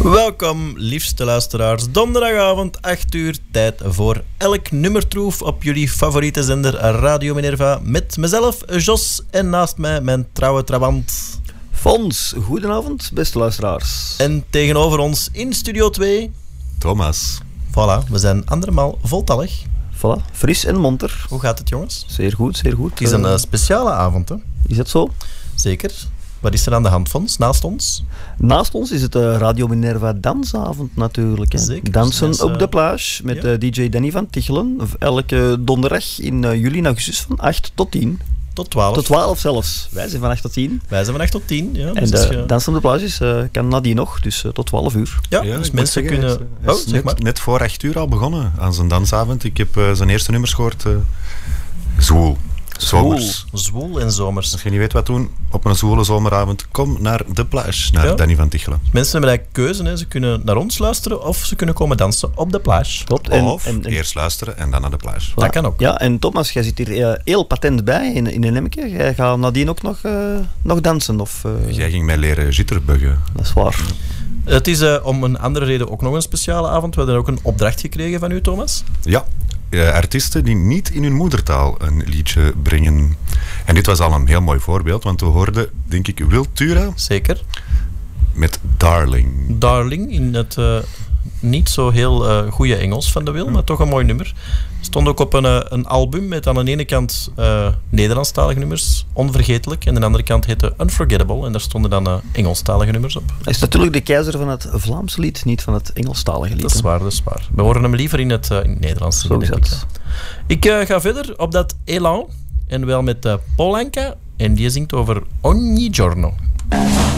Welkom, liefste luisteraars. Donderdagavond, 8 uur, tijd voor elk nummertroef op jullie favoriete zender Radio Minerva. Met mezelf, Jos, en naast mij mijn trouwe trabant Fons. Goedenavond, beste luisteraars. En tegenover ons in Studio 2... Thomas. Voilà, we zijn andermaal voltallig. Voilà, fris en monter. Hoe gaat het, jongens? Zeer goed, zeer goed. Het is een speciale avond, hè? Is dat zo? Zeker. Wat is er aan de hand, Fons, naast ons? Naast ons is het Radio Minerva dansavond natuurlijk. Hè. Zeker. Dansen Dus, op de plage met DJ Danny van Tichelen. Elke donderdag in juli en augustus van 8 tot 10. Tot 12. Tot 12 zelfs. Wij zijn van 8 tot 10. Wij zijn van 8 tot 10, ja. En Dus dansen op de plage kan nadien nog, dus tot 12 uur. Ja, dus mensen kunnen... Hij is net voor 8 uur al begonnen aan zijn dansavond. Ik heb zijn eerste nummers gehoord. Zwoel. Zomers. Zwoel en zomers. Als je niet weet wat doen op een zwoele zomeravond, kom naar de plage, naar Danny van Tichelen. Mensen hebben eigenlijk keuze, hè. Ze kunnen naar ons luisteren of ze kunnen komen dansen op de plage. Klopt. Of eerst luisteren en dan naar de plage. Dat kan ook. Ja, en Thomas, jij zit hier heel patent bij in een Emmeke. Jij gaat nadien ook nog dansen? Of, Jij ging mij leren jitterbuggen. Dat is waar. Het is om een andere reden ook nog een speciale avond. We hebben ook een opdracht gekregen van u, Thomas. Ja. Artiesten die niet in hun moedertaal een liedje brengen. En dit was al een heel mooi voorbeeld, want we hoorden, denk ik, Wiltura. Zeker. Met Darling. Darling, in het niet zo heel goede Engels van de Wil, maar toch een mooi nummer. Stond ook op een album met aan de ene kant Nederlandstalige nummers, Onvergetelijk, en aan de andere kant heette Unforgettable, en daar stonden dan Engelstalige nummers op. Hij is natuurlijk de keizer van het Vlaamse lied, niet van het Engelstalige lied. Dat is waar, dat is waar. We horen hem liever in het Nederlands. Zo is dat. Ik ga verder op dat elan, en wel met Paul Anka, en die zingt over Ogni giorno.